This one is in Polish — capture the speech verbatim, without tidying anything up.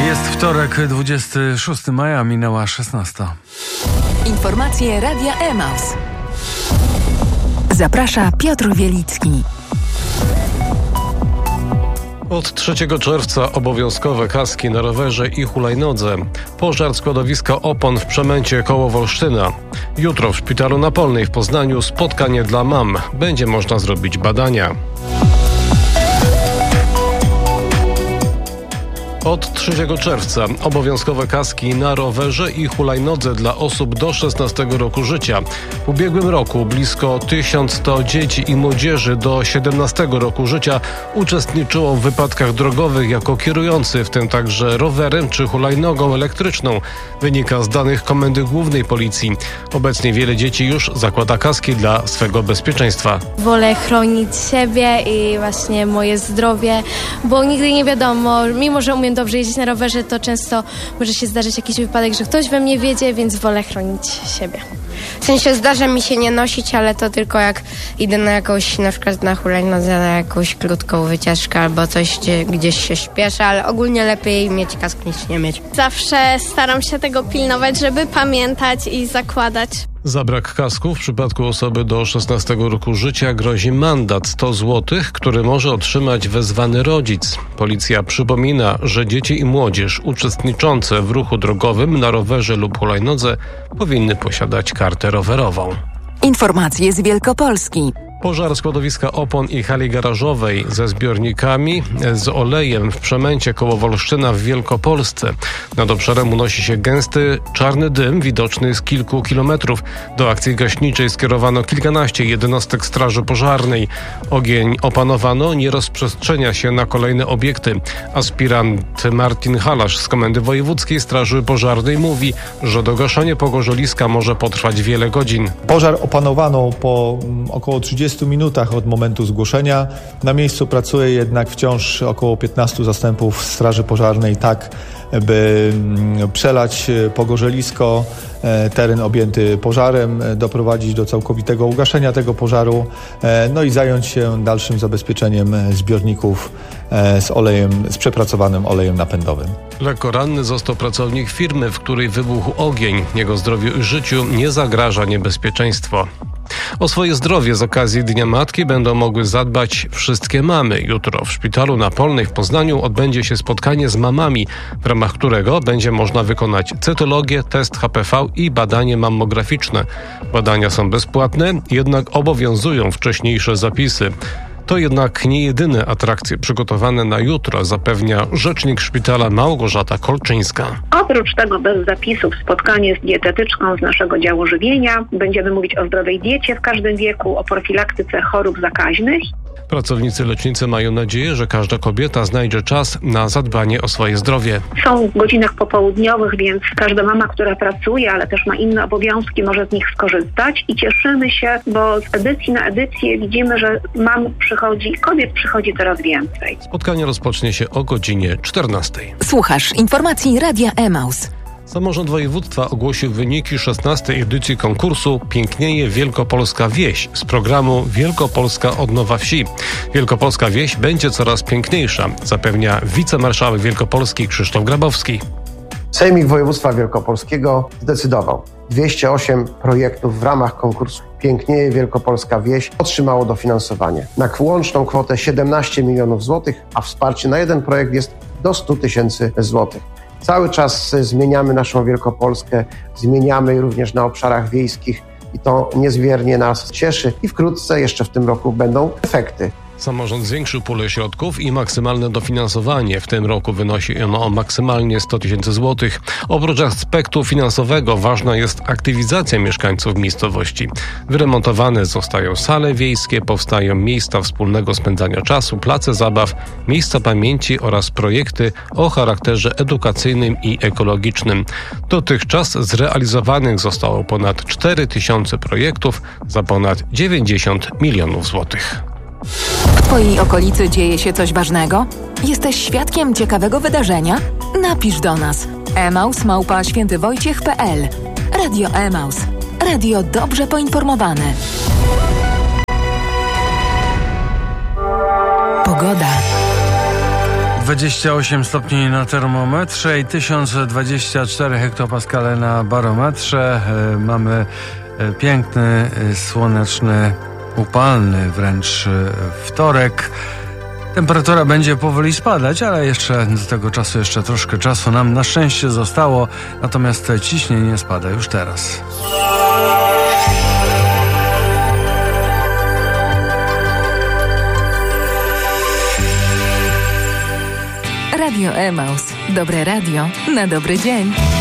Jest wtorek, dwudziestego szóstego maja, minęła szesnasta. Informacje Radia Emaus. Zaprasza Piotr Wielicki. Od trzeciego czerwca obowiązkowe kaski na rowerze i hulajnodze. Pożar składowiska opon w Przemęcie koło Wolsztyna. Jutro w Szpitalu Napolnej w Poznaniu spotkanie dla mam. Będzie można zrobić badania. Od trzeciego czerwca obowiązkowe kaski na rowerze i hulajnodze dla osób do szesnastego roku życia. W ubiegłym roku blisko tysiąc sto dzieci i młodzieży do siedemnastego roku życia uczestniczyło w wypadkach drogowych jako kierujący, w tym także rowerem czy hulajnogą elektryczną. Wynika z danych Komendy Głównej Policji. Obecnie wiele dzieci już zakłada kaski dla swego bezpieczeństwa. Wolę chronić siebie i właśnie moje zdrowie, bo nigdy nie wiadomo, mimo że umiem dobrze jeździć na rowerze, to często może się zdarzyć jakiś wypadek, że ktoś we mnie wiedzie, więc wolę chronić siebie. W sensie zdarza mi się nie nosić, ale to tylko jak idę na jakąś, na przykład na hulajnodze, na jakąś krótką wycieczkę albo coś, gdzie, gdzieś się śpieszę, ale ogólnie lepiej mieć kask niż nie mieć. Zawsze staram się tego pilnować, żeby pamiętać i zakładać. Za brak kasku w przypadku osoby do szesnastego roku życia grozi mandat sto złotych, który może otrzymać wezwany rodzic. Policja przypomina, że dzieci i młodzież uczestniczące w ruchu drogowym na rowerze lub hulajnodze powinny posiadać kartę rowerową. Informacje z Wielkopolski. Pożar składowiska opon i hali garażowej ze zbiornikami z olejem w Przemęcie koło Wolsztyna w Wielkopolsce. Nad obszarem unosi się gęsty, czarny dym widoczny z kilku kilometrów. Do akcji gaśniczej skierowano kilkanaście jednostek straży pożarnej. Ogień opanowano, nie rozprzestrzenia się na kolejne obiekty. Aspirant Martin Halasz z Komendy Wojewódzkiej Straży Pożarnej mówi, że dogaszanie pogorzeliska może potrwać wiele godzin. Pożar opanowano po około trzydziestu minutach od momentu zgłoszenia. Na miejscu pracuje jednak wciąż około piętnastu zastępów Straży Pożarnej, tak by przelać pogorzelisko, teren objęty pożarem, doprowadzić do całkowitego ugaszenia tego pożaru, no i zająć się dalszym zabezpieczeniem zbiorników z olejem, z przepracowanym olejem napędowym. Lekko ranny został pracownik firmy, w której wybuchł ogień. Jego zdrowiu i życiu nie zagraża niebezpieczeństwo. O swoje zdrowie z okazji Dnia Matki będą mogły zadbać wszystkie mamy. Jutro w Szpitalu Napolnej w Poznaniu odbędzie się spotkanie z mamami, w ramach którego będzie można wykonać cytologię, test H P V i badanie mammograficzne. Badania są bezpłatne, jednak obowiązują wcześniejsze zapisy. To jednak nie jedyne atrakcje przygotowane na jutro, zapewnia rzecznik szpitala Małgorzata Kolczyńska. Oprócz tego bez zapisów spotkanie z dietetyczką z naszego działu żywienia. Będziemy mówić o zdrowej diecie w każdym wieku, o profilaktyce chorób zakaźnych. Pracownicy lecznicy mają nadzieję, że każda kobieta znajdzie czas na zadbanie o swoje zdrowie. Są w godzinach popołudniowych, więc każda mama, która pracuje, ale też ma inne obowiązki, może z nich skorzystać i cieszymy się, bo z edycji na edycję widzimy, że mam przychodzi, kobiet przychodzi coraz więcej. Spotkanie rozpocznie się o godzinie czternastej. Słuchasz informacji Radia Emaus. Samorząd województwa ogłosił wyniki szesnastej edycji konkursu Pięknieje Wielkopolska Wieś z programu Wielkopolska Odnowa Wsi. Wielkopolska Wieś będzie coraz piękniejsza, zapewnia wicemarszałek Wielkopolski Krzysztof Grabowski. Sejmik Województwa Wielkopolskiego zdecydował. dwieście osiem projektów w ramach konkursu Pięknieje Wielkopolska Wieś otrzymało dofinansowanie na łączną kwotę siedemnaście milionów złotych, a wsparcie na jeden projekt jest do stu tysięcy złotych. Cały czas zmieniamy naszą Wielkopolskę, zmieniamy również na obszarach wiejskich i to niezmiernie nas cieszy i wkrótce, jeszcze w tym roku, będą efekty. Samorząd zwiększył pulę środków i maksymalne dofinansowanie. W tym roku wynosi ono o maksymalnie sto tysięcy złotych. Oprócz aspektu finansowego ważna jest aktywizacja mieszkańców miejscowości. Wyremontowane zostają sale wiejskie, powstają miejsca wspólnego spędzania czasu, place zabaw, miejsca pamięci oraz projekty o charakterze edukacyjnym i ekologicznym. Dotychczas zrealizowanych zostało ponad cztery tysiące projektów za ponad dziewięćdziesiąt milionów złotych. W Twojej okolicy dzieje się coś ważnego? Jesteś świadkiem ciekawego wydarzenia? Napisz do nas. emaus małpa świętywojciech kropka p l. Radio Emaus. Radio dobrze poinformowane. Pogoda. dwadzieścia osiem stopni na termometrze i tysiąc dwadzieścia cztery hektopaskale na barometrze. Mamy piękny, słoneczny, upalny wręcz wtorek. Temperatura będzie powoli spadać, ale jeszcze do tego czasu jeszcze troszkę czasu nam na szczęście zostało, natomiast ciśnienie spada już teraz. Radio Emaus. Dobre radio na dobry dzień.